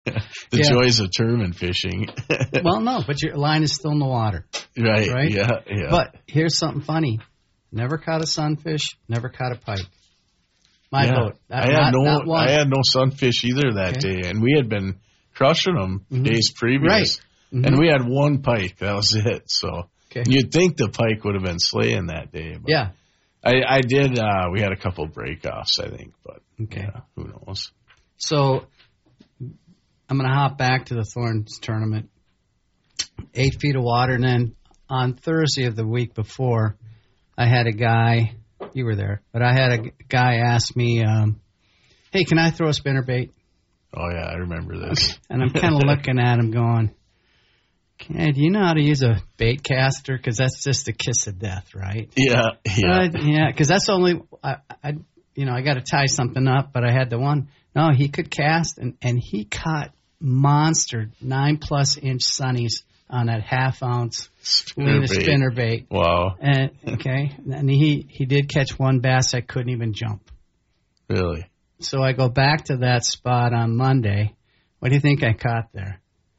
The joys of tournament fishing. Well, no, but your line is still in the water. Right? Yeah. But here's something funny. Never caught a sunfish, never caught a pike. My boat. I had no sunfish either that day, and we had been crushing them days previous. Right. Mm-hmm. And we had one pike. That was it. So you'd think the pike would have been slaying that day. But yeah. I did. We had a couple breakoffs, I think, but who knows? So I'm going to hop back to the Thorns tournament. 8 feet of water, and then on Thursday of the week before, I had a guy. You were there, but I had a guy ask me, "Hey, can I throw a spinnerbait?" Oh yeah, I remember this. And I'm kind of looking at him, going, "Do you know how to use a bait caster? Because that's just a kiss of death, right?" Yeah. Because that's the only I got to tie something up, but I had the one. No, he could cast, and he caught monster 9+ inch sunnies on that 1/2 ounce spinnerbait. Wow. And he did catch one bass that couldn't even jump. Really? So I go back to that spot on Monday. What do you think I caught there?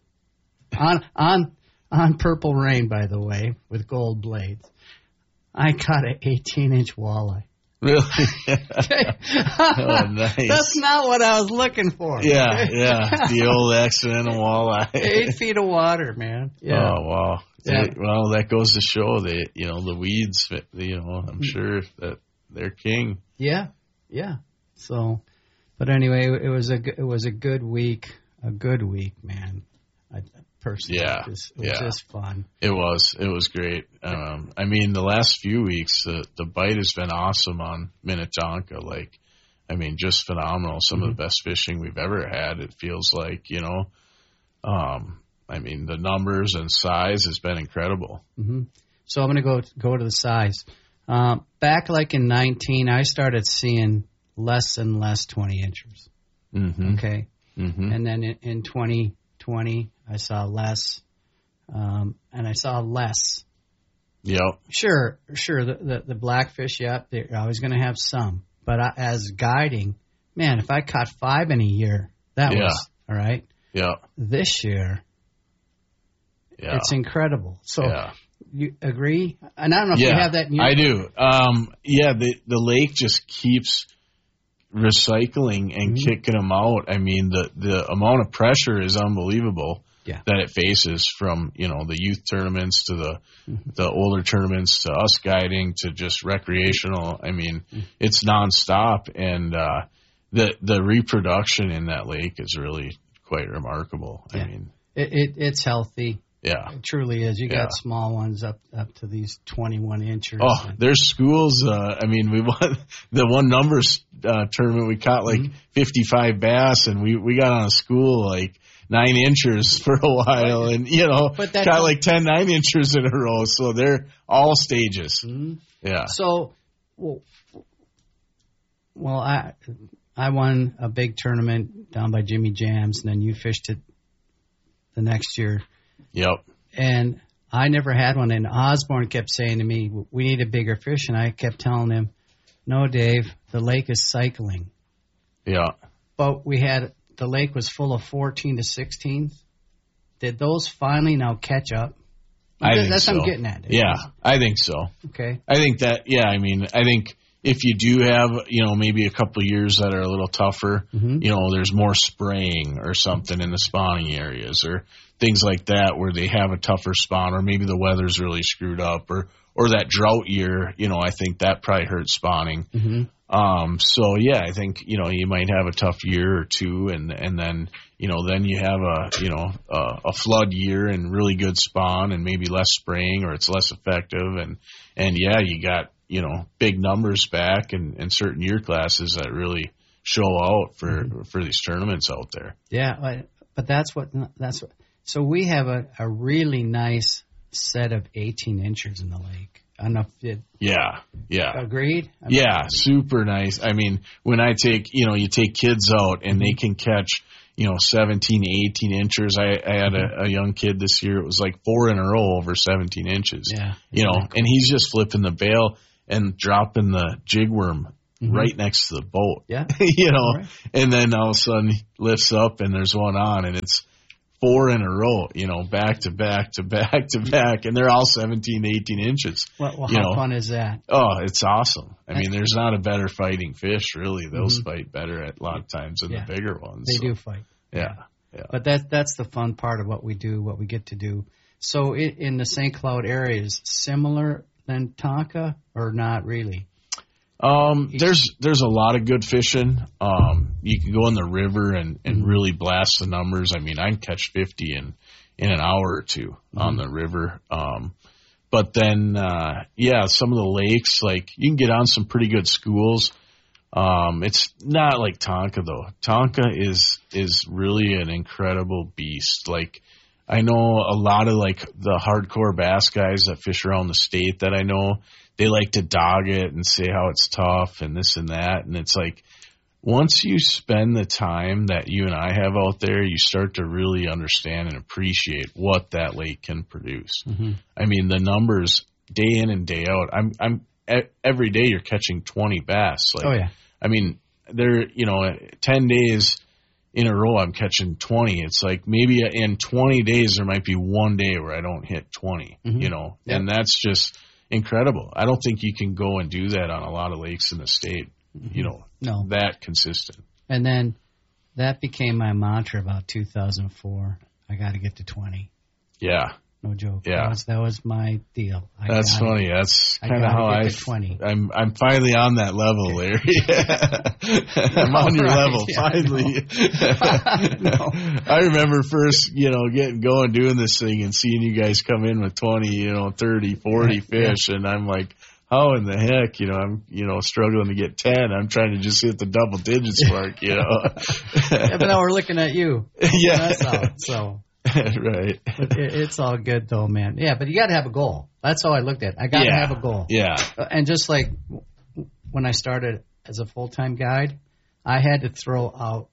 On Purple Rain, by the way, with gold blades. I caught an 18-inch walleye. Really? Oh, nice. That's not what I was looking for. Yeah. The old accidental walleye. 8 feet of water, man. Yeah. Oh, wow. Yeah. Well, that goes to show that, the weeds, I'm sure that they're king. Yeah. So, but anyway, it was a good week. A good week, man. Personally, it was just fun. It was great. The last few weeks, the bite has been awesome on Minnetonka. Just phenomenal. Some of the best fishing we've ever had. It feels like, the numbers and size has been incredible. Mm-hmm. So I'm going to go to the size. Back in 19, I started seeing less and less 20 inchers. Mm-hmm. Okay. Mm-hmm. And then in 2020, I saw less, and I saw less. Yep. Sure. The blackfish, they're always going to have some. But as guiding, man, if I caught 5 in a year, that was all right. Yeah. This year, it's incredible. So you agree? And I don't know if you have that in your... I do. The lake just keeps recycling and kicking them out. The amount of pressure is unbelievable that it faces, from the youth tournaments to the older tournaments to us guiding to just recreational. It's nonstop, and the reproduction in that lake is really quite remarkable. It's healthy. Yeah, it truly is. You got small ones up to these 21 inches. Oh, there's schools. We won the one numbers tournament. We caught 55 bass, and we got on a school 9 inchers for a while, and caught 10 9-inchers in a row. So they're all stages. Mm-hmm. Yeah. So, I won a big tournament down by Jimmy Jams, and then you fished it the next year. Yep. And I never had one. And Osborne kept saying to me, "We need a bigger fish." And I kept telling him, "No, Dave, the lake is cycling." Yeah. But the lake was full of 14 to 16s. Did those finally now catch up? That's what I'm getting at. Yeah, I think so. Okay. I think that, I think if you do have, maybe a couple of years that are a little tougher, there's more spraying or something in the spawning areas or things like that where they have a tougher spawn, or maybe the weather's really screwed up, or that drought year, I think that probably hurts spawning. Mm-hmm. I think, you might have a tough year or two, and then, then you have a flood year and really good spawn and maybe less spraying, or it's less effective. And you got, big numbers back and certain year classes that really show out for these tournaments out there. Yeah. But that's what, so we have a really nice set of 18 inchers in the lake. I don't know if you agreed? Super nice. When I take, you take kids out and they can catch, 17, 18 inchers. I had a young kid this year. It was 4 in a row over 17 inches. Yeah. And he's just flipping the bail and dropping the jig worm, right next to the boat. Yeah. Right. And then all of a sudden he lifts up and there's one on, and it's 4 in a row, back to back to back to back, and they're all 17 to 18 inches. Well, how fun is that? Oh, it's awesome. I mean, there's not a better fighting fish, really. Those fight better at a lot of times than the bigger ones. They do fight. Yeah. But that's the fun part of what we do, what we get to do. So in the St. Cloud area, is similar than Tonka or not really? There's a lot of good fishing. You can go in the river and really blast the numbers. I mean, I can catch 50 in an hour or two on the river. But then, some of the lakes, like you can get on some pretty good schools. It's not like Tonka though. Tonka is really an incredible beast. Like I know a lot of like the hardcore bass guys that fish around the state that I know, they like to dog it and say how it's tough and this and that. And it's like, once you spend the time that you and I have out there, you start to really understand and appreciate what that lake can produce. I mean, the numbers day in and day out, I'm every day you're catching 20 bass. Like, oh yeah. I mean, 10 days in a row I'm catching 20. It's like maybe in 20 days there might be one day where I don't hit 20, and that's just incredible. I don't think you can go and do that on a lot of lakes in the state, no. that consistent. And then that became my mantra about 2004. I got to get to 20. Yeah. No joke. Yeah. That was my deal. That's funny. That's kind of how I'm finally on that level, Larry. I'm on your level, finally. I remember first, getting going, doing this thing and seeing you guys come in with 20, 30, 40 fish. And I'm like, how in the heck, I'm, struggling to get 10. I'm trying to just hit the double digits mark, Yeah, but now we're looking at you. Yeah. That's all. So. Right. But it's all good though, man. Yeah, but you got to have a goal. That's how I looked at it. I got to have a goal. Yeah. And just like when I started as a full-time guide, I had to throw out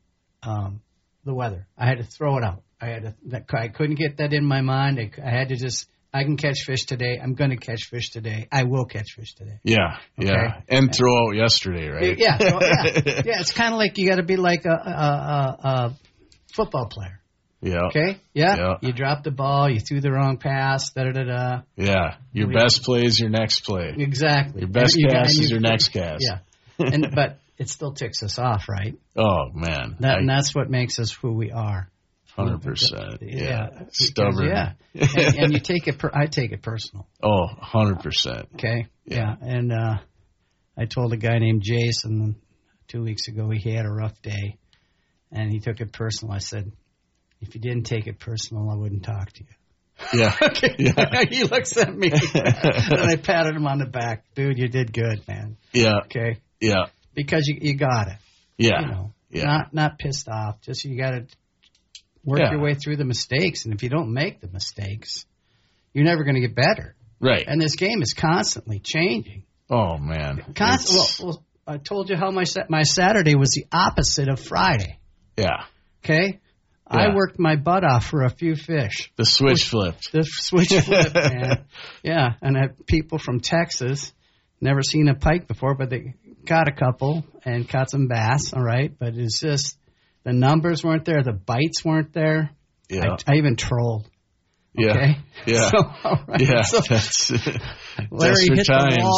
the weather. I had to throw it out. I couldn't get that in my mind. I had to just, I can catch fish today. I'm going to catch fish today. I will catch fish today. Yeah, okay? Yeah. And throw out yesterday, right? Yeah. Yeah, it's kind of like you got to be like a football player. Yeah. Okay. Yeah. You dropped the ball. You threw the wrong pass. Da-da-da-da. Yeah. Your best play is your next play. Exactly. Your best cast is your next cast. Yeah. But it still ticks us off, right? Oh man. And that's what makes us who we are. 100%. Yeah. Because, stubborn. Yeah. And you take it. I take it personal. Oh, 100%. Okay. Yeah. And I told a guy named Jason 2 weeks ago he had a rough day, and he took it personal. I said, if you didn't take it personal, I wouldn't talk to you. Yeah. Okay. Yeah. He looks at me, and I patted him on the back. Dude, you did good, man. Yeah. Okay. Yeah. Because you got it. Yeah. Yeah. Not pissed off. Just you got to work your way through the mistakes, and if you don't make the mistakes, you're never going to get better. Right. And this game is constantly changing. Oh man. Well, I told you how my Saturday was the opposite of Friday. Yeah. Okay. Yeah. I worked my butt off for a few fish. The switch flipped. The switch flipped, man. Yeah, and I had people from Texas, never seen a pike before, but they got a couple and caught some bass, all right? But it's just the numbers weren't there. The bites weren't there. Yeah. I even trolled. Yeah. Okay? Yeah. So, all right. Yeah. So, that's Larry hit times, the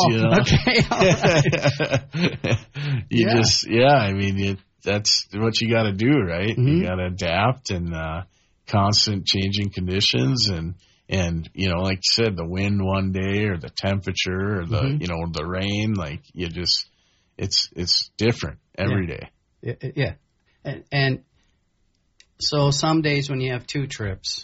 wall. Okay. All right. Yeah. I mean, that's what you got to do, right? Mm-hmm. You got to adapt and constant changing conditions and like you said, the wind one day or the temperature or the the rain, like it's different every day. Yeah. And so some days when you have two trips,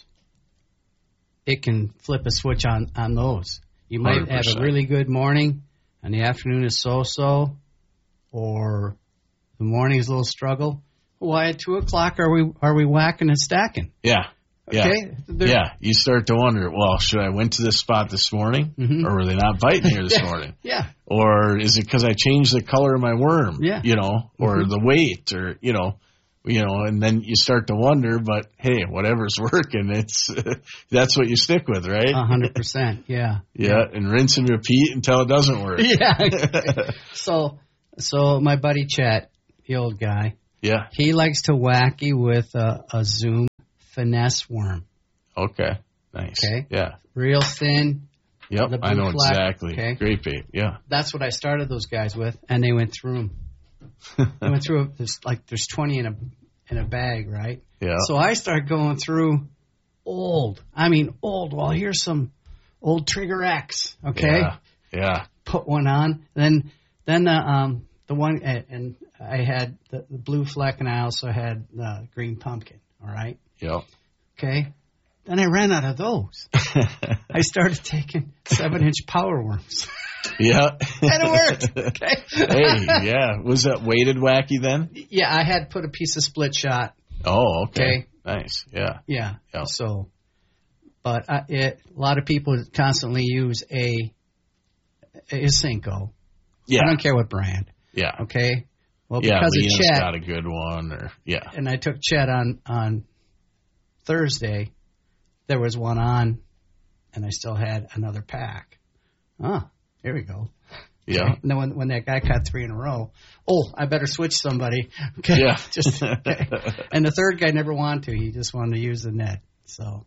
it can flip a switch on those. You might 100%. have a really good morning and the afternoon is so-so, or the morning is a little struggle. Why at 2:00 are we whacking and stacking? Yeah. Yeah. Okay? Yeah. You start to wonder, well, should I went to this spot this morning or were they not biting here this morning? Yeah. Or is it because I changed the color of my worm? Yeah. Or the weight or, and then you start to wonder, but hey, whatever's working, that's what you stick with, right? 100%. Yeah. Yeah. And rinse and repeat until it doesn't work. Yeah. So So my buddy Chet, the old guy, he likes to wacky with a Zoom finesse worm. Okay, nice. Okay, yeah, real thin. Yep, I know flag. exactly. Okay. Great bait. Yeah, that's what I started those guys with, and they went through them. They went through there's 20 in a bag, right? Yeah. So I started going through old. Well, here's some old Trigger X. Okay. Yeah. Put one on. Then the one, and I had the blue fleck, and I also had the green pumpkin. All right. Yep. Okay. Then I ran out of those. I started taking 7-inch power worms. Yeah. And it worked. Okay. Hey, yeah. Was that weighted wacky then? Yeah, I had put a piece of split shot. Oh, okay. Nice. Yeah. Yeah. Yep. So, but a lot of people constantly use a Senko. Yeah. I don't care what brand. Yeah. Okay. Well, because of Chet, got a good one, and I took Chet on Thursday. There was one on, and I still had another pack. Here we go. Yeah. Okay. And then when that guy caught 3 in a row, I better switch somebody. Okay. Yeah. Okay. And the third guy never wanted to. He just wanted to use the net. So.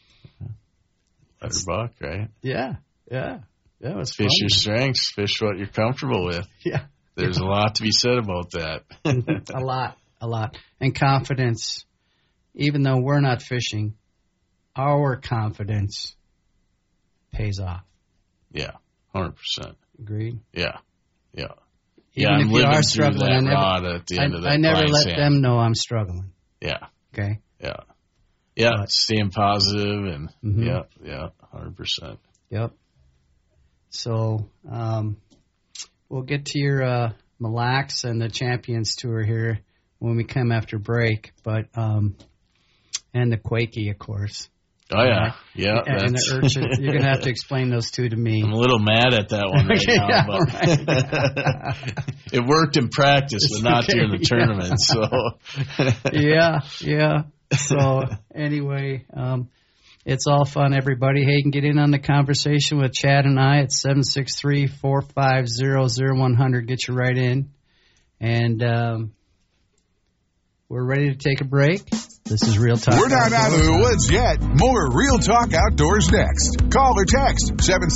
$100, right? Yeah. Yeah. Yeah. It was fish fun. Your strengths. Fish what you're comfortable with. Yeah. There's a lot to be said about that. A lot. And confidence. Even though we're not fishing, our confidence pays off. Yeah, 100%. Agreed? Yeah. Even I'm if you are struggling, I never let them know I'm struggling. Yeah. Okay? Yeah. Yeah, but staying positive and, 100%. Yep. So, we'll get to your Mille Lacs and the Champions Tour here when we come after break, but and the Quakey, of course. Oh, yeah. Yeah. And the urchin. You're going to have to explain those two to me. I'm a little mad at that one right now. But it worked in practice, but not during the tournament. So. Yeah. So, anyway, it's all fun, everybody. Hey, you can get in on the conversation with Chad and I at 763-450-0100. Get you right in. And we're ready to take a break. This is Real Talk We're not out of the woods yet. More Real Talk Outdoors next. Call or text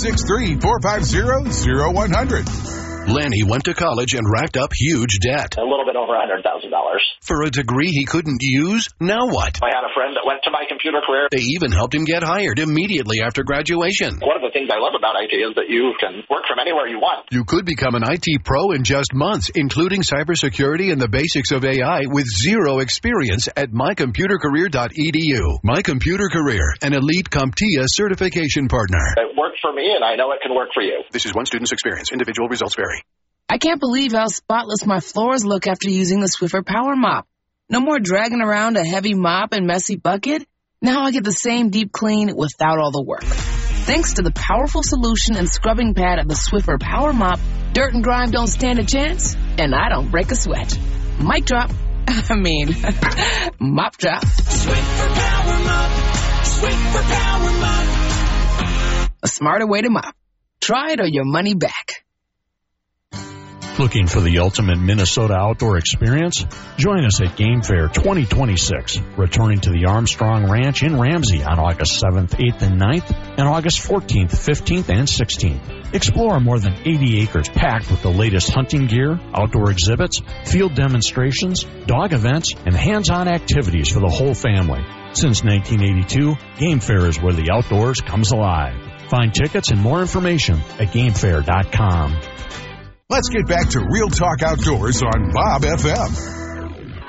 763-450-0100. Lanny went to college and racked up huge debt. A little bit over $100,000. For a degree he couldn't use? Now what? I had a friend that went to My Computer Career. They even helped him get hired immediately after graduation. One of the things I love about IT is that you can work from anywhere you want. You could become an IT pro in just months, including cybersecurity and the basics of AI with zero experience at mycomputercareer.edu. My Computer Career, an elite CompTIA certification partner. It worked for me, and I know it can work for you. This is one student's experience. Individual results vary. I can't believe how spotless my floors look after using the Swiffer Power Mop. No more dragging around a heavy mop and messy bucket. Now I get the same deep clean without all the work. Thanks to the powerful solution and scrubbing pad of the Swiffer Power Mop, dirt and grime don't stand a chance, and I don't break a sweat. Mic drop. Mop drop. Swiffer Power Mop. Swiffer Power Mop. A smarter way to mop. Try it or your money back. Looking for the ultimate Minnesota outdoor experience? Join us at Game Fair 2026, returning to the Armstrong Ranch in Ramsey on August 7th, 8th, and 9th, and August 14th, 15th, and 16th. Explore more than 80 acres packed with the latest hunting gear, outdoor exhibits, field demonstrations, dog events, and hands-on activities for the whole family. Since 1982, Game Fair is where the outdoors comes alive. Find tickets and more information at GameFair.com. Let's get back to Real Talk Outdoors on Bob FM.